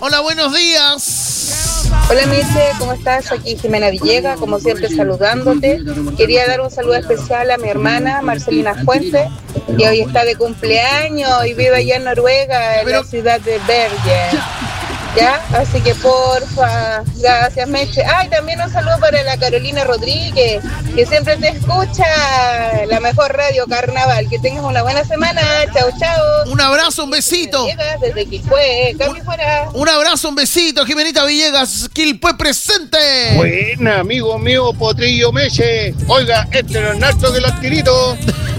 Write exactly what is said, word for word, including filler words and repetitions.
Hola, buenos días. Hola, Meche, ¿cómo estás? Aquí Jimena Villegas, como siempre saludándote. Quería dar un saludo especial a mi hermana Marcelina Fuentes, que hoy está de cumpleaños y vive allá en Noruega, en Pero... la ciudad de Bergen. ¿Ya? Así que porfa, gracias, Meche. Ay, ah, también un saludo para la Carolina Rodríguez, que siempre te escucha, la mejor radio Carnaval. Que tengas una buena semana. Chao, chao. Un abrazo, un besito. Villegas, desde Quilpué, cambio fuera. Un abrazo, un besito, Jimenita Villegas, Quilpué presente. Buena, amigo mío, Potrillo Meche. Oiga, este no es Nardo que lo adquirido.